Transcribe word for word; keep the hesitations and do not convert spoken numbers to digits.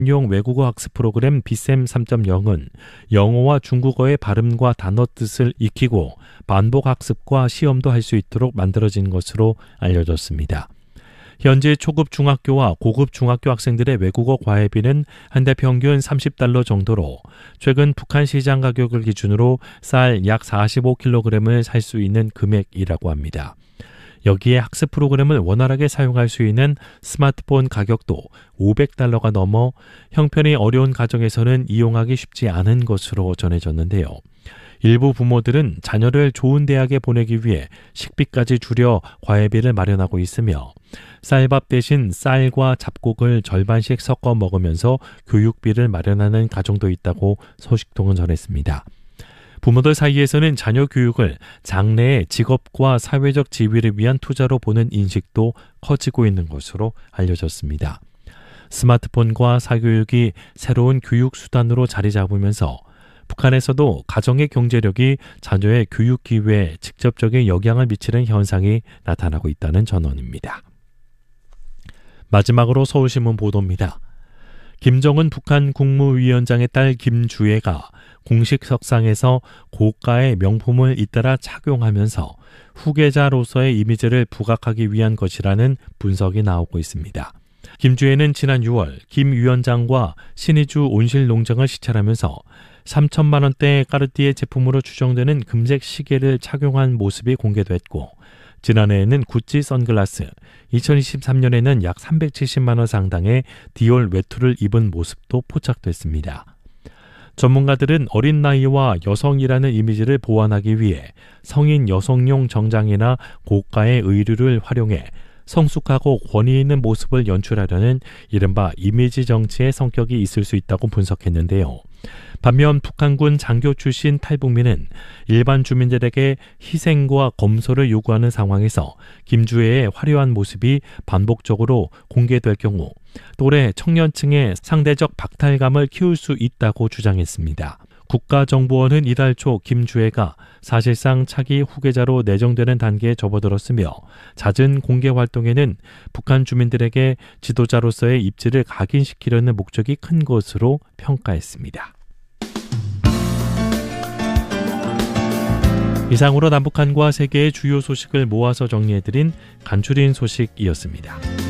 용 외국어 학습 프로그램 비쌤 삼 점 영은 영어와 중국어의 발음과 단어 뜻을 익히고 반복 학습과 시험도 할 수 있도록 만들어진 것으로 알려졌습니다. 현재 초급 중학교와 고급 중학교 학생들의 외국어 과외비는 한 달 평균 삼십 달러 정도로 최근 북한 시장 가격을 기준으로 쌀 약 사십오 킬로그램을 살 수 있는 금액이라고 합니다. 여기에 학습 프로그램을 원활하게 사용할 수 있는 스마트폰 가격도 오백 달러가 넘어 형편이 어려운 가정에서는 이용하기 쉽지 않은 것으로 전해졌는데요. 일부 부모들은 자녀를 좋은 대학에 보내기 위해 식비까지 줄여 과외비를 마련하고 있으며 쌀밥 대신 쌀과 잡곡을 절반씩 섞어 먹으면서 교육비를 마련하는 가정도 있다고 소식통은 전했습니다. 부모들 사이에서는 자녀 교육을 장래의 직업과 사회적 지위를 위한 투자로 보는 인식도 커지고 있는 것으로 알려졌습니다. 스마트폰과 사교육이 새로운 교육 수단으로 자리 잡으면서 북한에서도 가정의 경제력이 자녀의 교육 기회에 직접적인 영향을 미치는 현상이 나타나고 있다는 전언입니다. 마지막으로 서울신문 보도입니다. 김정은 북한 국무위원장의 딸 김주애가 공식 석상에서 고가의 명품을 잇따라 착용하면서 후계자로서의 이미지를 부각하기 위한 것이라는 분석이 나오고 있습니다. 김주애는 지난 유월 김 위원장과 신의주 온실 농장을 시찰하면서 삼천만 원대의 까르띠에 제품으로 추정되는 금색 시계를 착용한 모습이 공개됐고 지난해에는 구찌 선글라스, 이천이십삼 년에는 약 삼백칠십만 원 상당의 디올 외투를 입은 모습도 포착됐습니다. 전문가들은 어린 나이와 여성이라는 이미지를 보완하기 위해 성인 여성용 정장이나 고가의 의류를 활용해 성숙하고 권위 있는 모습을 연출하려는 이른바 이미지 정치의 성격이 있을 수 있다고 분석했는데요. 반면 북한군 장교 출신 탈북민은 일반 주민들에게 희생과 검소를 요구하는 상황에서 김주애의 화려한 모습이 반복적으로 공개될 경우 또래 청년층의 상대적 박탈감을 키울 수 있다고 주장했습니다. 국가정보원은 이달 초 김주애가 사실상 차기 후계자로 내정되는 단계에 접어들었으며 잦은 공개 활동에는 북한 주민들에게 지도자로서의 입지를 각인시키려는 목적이 큰 것으로 평가했습니다. 이상으로 남북한과 세계의 주요 소식을 모아서 정리해드린 간추린 소식이었습니다.